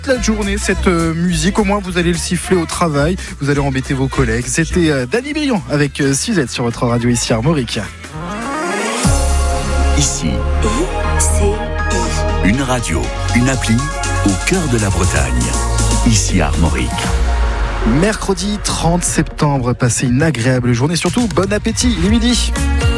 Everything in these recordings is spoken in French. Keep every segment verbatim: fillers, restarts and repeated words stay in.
la journée cette euh, musique. Au moins, vous allez le siffler au travail. Vous allez embêter vos collègues. C'était euh, Danny Briand avec euh, Suzette sur votre radio ici à Armorique. Ici, une radio, une appli au cœur de la Bretagne. Ici à Armorique. Mercredi trente septembre, passez une agréable journée. Surtout, bon appétit, il est midi.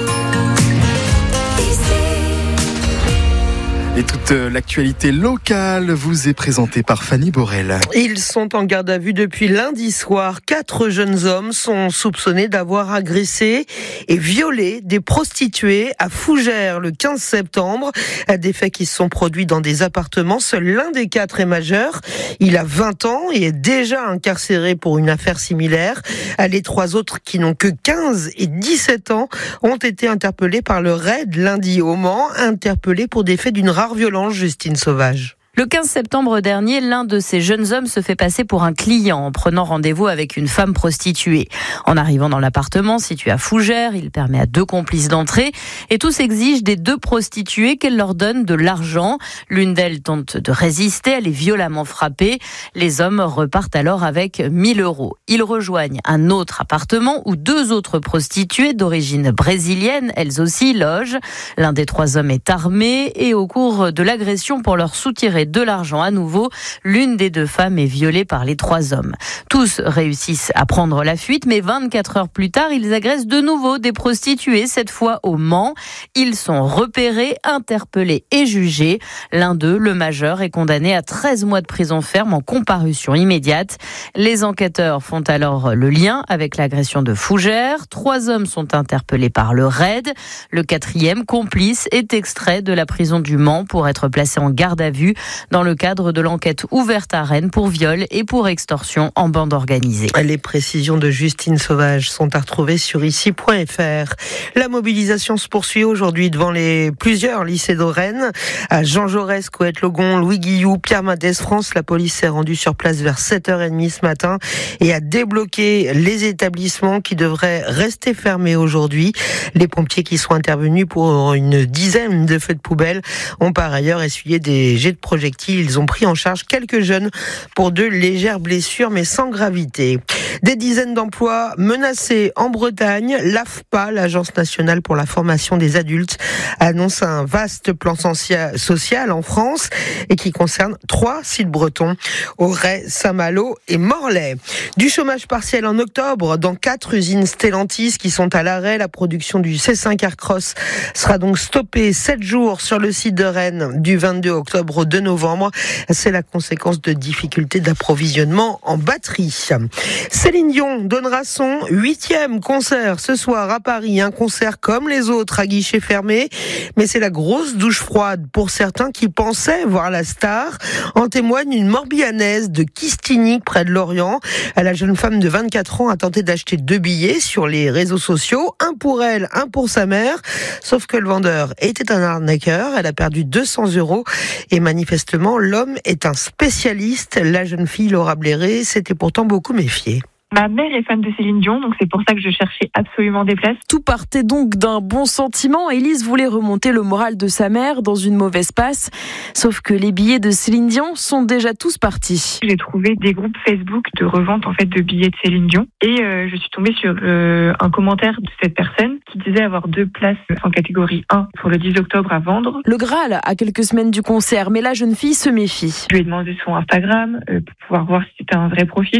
Et toute l'actualité locale vous est présentée par Fanny Borel. Ils sont en garde à vue depuis lundi soir. Quatre jeunes hommes sont soupçonnés d'avoir agressé et violé des prostituées à Fougères le quinze septembre. Des faits qui se sont produits dans des appartements. Seul l'un des quatre est majeur. Il a vingt ans et est déjà incarcéré pour une affaire similaire. Les trois autres, qui n'ont que quinze et dix-sept ans, ont été interpellés par le R A I D lundi au Mans, interpellés pour des faits d'une rare violence. Justine Sauvage. Le quinze septembre dernier, l'un de ces jeunes hommes se fait passer pour un client en prenant rendez-vous avec une femme prostituée. En arrivant dans l'appartement situé à Fougères, il permet à deux complices d'entrer et tous exigent des deux prostituées qu'elles leur donnent de l'argent. L'une d'elles tente de résister, elle est violemment frappée. Les hommes repartent alors avec mille euros. Ils rejoignent un autre appartement où deux autres prostituées d'origine brésilienne, elles aussi, logent. L'un des trois hommes est armé et au cours de l'agression pour leur soutirer de l'argent à nouveau, l'une des deux femmes est violée par les trois hommes. Tous réussissent à prendre la fuite, mais vingt-quatre heures plus tard, ils agressent de nouveau des prostituées, cette fois au Mans. Ils sont repérés, interpellés et jugés. L'un d'eux, le majeur, est condamné à treize mois de prison ferme en comparution immédiate. Les enquêteurs font alors le lien avec l'agression de Fougères. Trois hommes sont interpellés par le R A I D. Le quatrième, complice, est extrait de la prison du Mans pour être placé en garde à vue dans le cadre de l'enquête ouverte à Rennes pour viol et pour extorsion en bande organisée. Les précisions de Justine Sauvage sont à retrouver sur ici point f r. La mobilisation se poursuit aujourd'hui devant les plusieurs lycées de Rennes. À Jean Jaurès, Coët-Logon, Louis Guillou, Pierre Mendès France, la police s'est rendue sur place vers sept heures trente ce matin et a débloqué les établissements qui devraient rester fermés aujourd'hui. Les pompiers qui sont intervenus pour une dizaine de feux de poubelle ont par ailleurs essuyé des jets de projectiles. Ils ont pris en charge quelques jeunes pour de légères blessures, mais sans gravité. Des dizaines d'emplois menacés en Bretagne. L'A F P A, l'Agence nationale pour la formation des adultes, annonce un vaste plan social en France et qui concerne trois sites bretons, Auray, Saint-Malo et Morlaix. Du chômage partiel en octobre dans quatre usines Stellantis qui sont à l'arrêt. La production du C cinq Aircross sera donc stoppée sept jours sur le site de Rennes du vingt-deux octobre au deux novembre. C'est la conséquence de difficultés d'approvisionnement en batterie. Céline Dion donnera son huitième concert ce soir à Paris. Un concert comme les autres à guichet fermé. Mais c'est la grosse douche froide pour certains qui pensaient voir la star. En témoigne une Morbihanaise de Kistinic près de Lorient. La jeune femme de vingt-quatre ans a tenté d'acheter deux billets sur les réseaux sociaux. Un pour elle, un pour sa mère. Sauf que le vendeur était un arnaqueur. Elle a perdu deux cents euros. Et manifestement, l'homme est un spécialiste. La jeune fille, Laura Bléré, s'était pourtant beaucoup méfiée. Ma mère est fan de Céline Dion, donc c'est pour ça que je cherchais absolument des places. Tout partait donc d'un bon sentiment. Élise voulait remonter le moral de sa mère dans une mauvaise passe. Sauf que les billets de Céline Dion sont déjà tous partis. J'ai trouvé des groupes Facebook de revente en fait de billets de Céline Dion et euh, je suis tombée sur euh, un commentaire de cette personne qui disait avoir deux places en catégorie un pour le dix octobre à vendre. Le Graal à quelques semaines du concert, mais la jeune fille se méfie. Je lui ai demandé son Instagram euh, pour pouvoir voir si c'était un vrai profil.